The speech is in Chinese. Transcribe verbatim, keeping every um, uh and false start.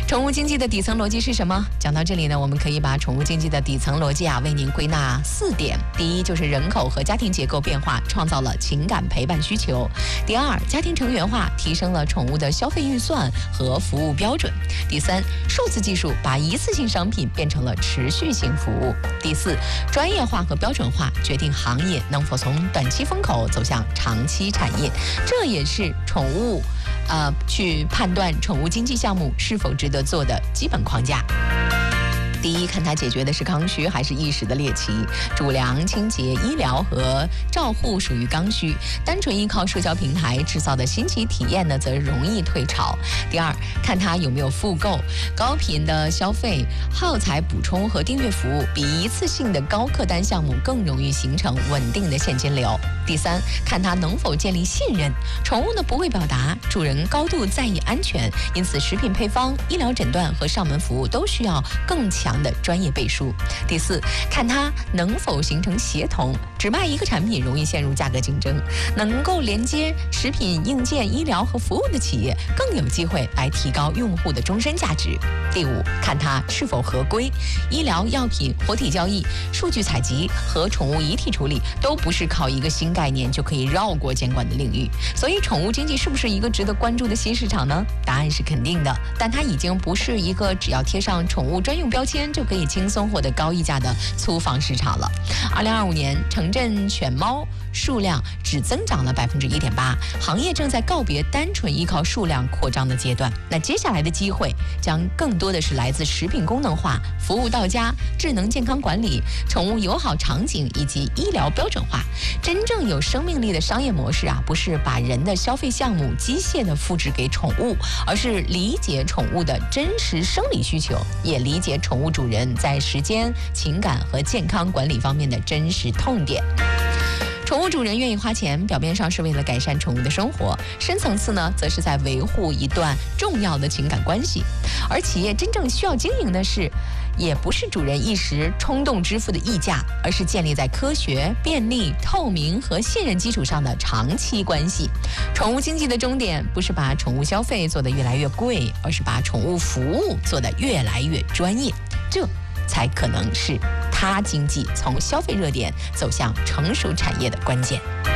宠物经济的底层逻辑是什么？讲到这里呢，我们可以把宠物经济的底层逻辑啊，为您归纳四点。第一，就是人口和家庭结构变化创造了情感陪伴需求；第二，家庭成员化提升了宠物的消费预算和服务标准；第三，数字技术把一次性商品变成了持续性服务；第四，专业化和标准化决定行业能否从短期风口走向长期产业。这也是宠物呃，去判断宠物经济项目是否值得做的基本框架。第一，看它解决的是刚需还是一时的猎奇。主粮、清洁、医疗和照护属于刚需，单纯依靠社交平台制造的新奇体验呢，则容易退潮。第二，看它有没有复购，高频的消费、耗材补充和订阅服务，比一次性的高客单项目更容易形成稳定的现金流。第三，看它能否建立信任。宠物呢不会表达，主人高度在意安全，因此食品配方、医疗诊断和上门服务都需要更强的专业背书。第四，看它能否形成协同，只卖一个产品容易陷入价格竞争，能够连接食品、硬件、医疗和服务的企业更有机会来提高用户的终身价值。第五，看它是否合规。医疗药品、活体交易、数据采集和宠物遗体处理都不是靠一个新概念就可以绕过监管的领域，所以宠物经济是不是一个值得关注的新市场呢？答案是肯定的，但它已经不是一个只要贴上宠物专用标签就可以轻松获得高溢价的粗放市场了。二零二五年，城镇犬猫数量只增长了百分之一点八，行业正在告别单纯依靠数量扩张的阶段。那接下来的机会将更多的是来自食品功能化、服务到家、智能健康管理、宠物友好场景以及医疗标准化。真正有生命力的商业模式啊，不是把人的消费项目机械的复制给宠物，而是理解宠物的真实生理需求，也理解宠物主人在时间、情感和健康管理方面的真实痛点。宠物主人愿意花钱，表面上是为了改善宠物的生活，深层次呢，则是在维护一段重要的情感关系。而企业真正需要经营的是，也不是主人一时冲动支付的溢价，而是建立在科学、便利、透明和信任基础上的长期关系。宠物经济的终点不是把宠物消费做得越来越贵，而是把宠物服务做得越来越专业。这才可能是它经济从消费热点走向成熟产业的关键。